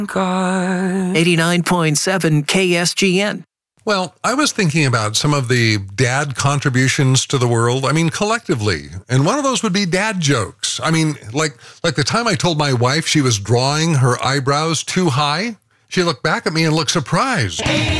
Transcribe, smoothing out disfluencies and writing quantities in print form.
89.7 KSGN. Well, I was thinking about some of the dad contributions to the world. I mean, collectively. And one of those would be dad jokes. I mean, like the time I told my wife she was drawing her eyebrows too high, she looked back at me and looked surprised.